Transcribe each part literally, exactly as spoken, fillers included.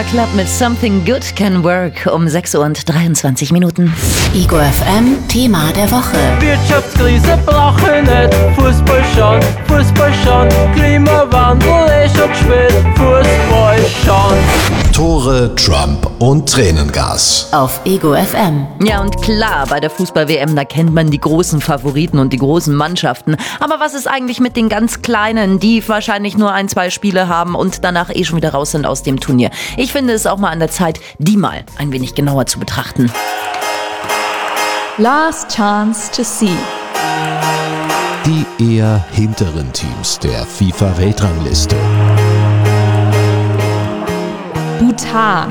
Club mit Something Good Can Work um sechs Uhr und dreiundzwanzig Minuten. Ego F M Thema der Woche. Wirtschaftskrise brauche nicht, Fußball schon, Fußball schon, Klimawandel ist schon spät, Fußball schon. Tore, Trump und Tränengas. Auf Ego F M. Ja, und klar, bei der Fußball-W M, da kennt man die großen Favoriten und die großen Mannschaften. Aber was ist eigentlich mit den ganz Kleinen, die wahrscheinlich nur ein, zwei Spiele haben und danach eh schon wieder raus sind aus dem Turnier? Ich finde es auch mal an der Zeit, die mal ein wenig genauer zu betrachten. Last Chance to See. Die eher hinteren Teams der FIFA-Weltrangliste. Bhutan.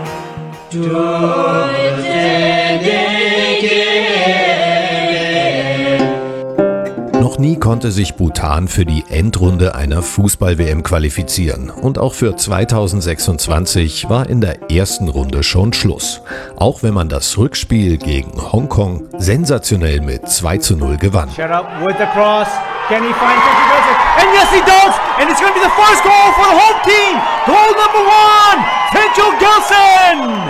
Noch nie konnte sich Bhutan für die Endrunde einer Fußball-W M qualifizieren. Und auch für zweitausendsechsundzwanzig war in der ersten Runde schon Schluss. Auch wenn man das Rückspiel gegen Hongkong sensationell mit zwei zu null gewann. Shut up with the cross. Can he find Sancho Gilson? And yes, he does! And it's going to be the first goal for the home team! Goal number one! Sancho Gilson!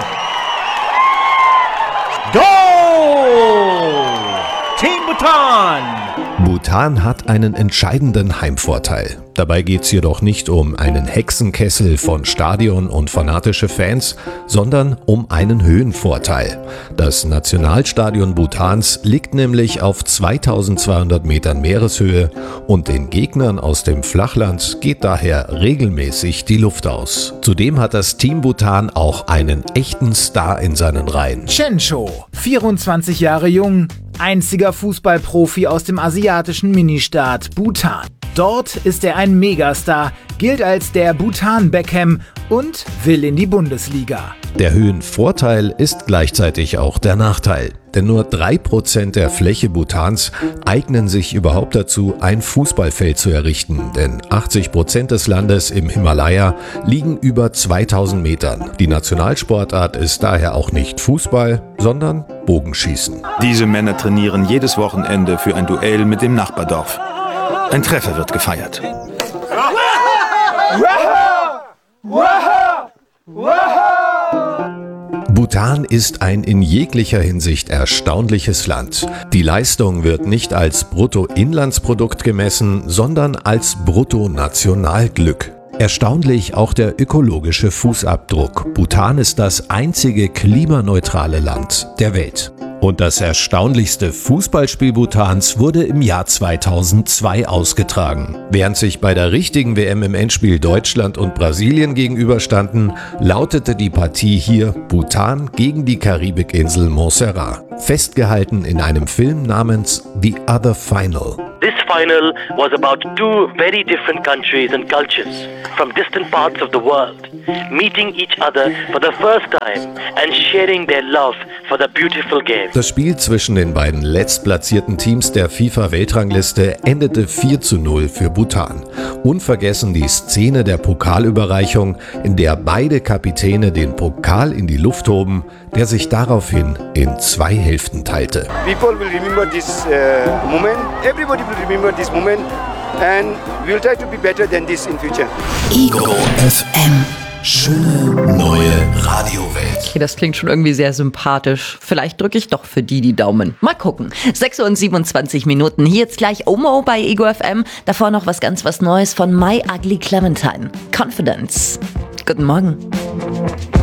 Goal! Team Bhutan! Bhutan hat einen entscheidenden Heimvorteil. Dabei geht es jedoch nicht um einen Hexenkessel von Stadion und fanatische Fans, sondern um einen Höhenvorteil. Das Nationalstadion Bhutans liegt nämlich auf zweitausendzweihundert Metern Meereshöhe und den Gegnern aus dem Flachland geht daher regelmäßig die Luft aus. Zudem hat das Team Bhutan auch einen echten Star in seinen Reihen. Chencho, vierundzwanzig Jahre jung, einziger Fußballprofi aus dem asiatischen Ministaat Bhutan. Dort ist er ein Megastar, gilt als der Bhutan-Beckham und will in die Bundesliga. Der Höhenvorteil ist gleichzeitig auch der Nachteil. Denn nur drei Prozent der Fläche Bhutans eignen sich überhaupt dazu, ein Fußballfeld zu errichten. Denn achtzig Prozent des Landes im Himalaya liegen über zweitausend Metern. Die Nationalsportart ist daher auch nicht Fußball, sondern Bogenschießen. Diese Männer trainieren jedes Wochenende für ein Duell mit dem Nachbardorf. Ein Treffer wird gefeiert. Bhutan ist ein in jeglicher Hinsicht erstaunliches Land. Die Leistung wird nicht als Bruttoinlandsprodukt gemessen, sondern als Bruttonationalglück. Erstaunlich auch der ökologische Fußabdruck. Bhutan ist das einzige klimaneutrale Land der Welt. Und das erstaunlichste Fußballspiel Bhutans wurde im Jahr zweitausendzwei ausgetragen. Während sich bei der richtigen W M im Endspiel Deutschland und Brasilien gegenüberstanden, lautete die Partie hier Bhutan gegen die Karibikinsel Montserrat. Festgehalten in einem Film namens The Other Final. This final was about two very different countries and cultures from distant parts of the world, meeting each other for the first time and sharing their love for the beautiful game. Das Spiel zwischen den beiden letztplatzierten Teams der FIFA-Weltrangliste endete vier zu null für Bhutan. Unvergessen die Szene der Pokalüberreichung, in der beide Kapitäne den Pokal in die Luft hoben, der sich daraufhin in zwei Hälften teilte. People will remember this uh, moment. Everybody will remember this moment, and we'll try to be better than this in future. Ego F M. Schöne neue Radiowelt. Okay, das klingt schon irgendwie sehr sympathisch. Vielleicht drücke ich doch für die die Daumen. Mal gucken. sechs Uhr und siebenundzwanzig Minuten. Hier jetzt gleich Omo bei Ego F M. Davor noch was ganz was Neues von My Ugly Clementine. Confidence. Guten Morgen.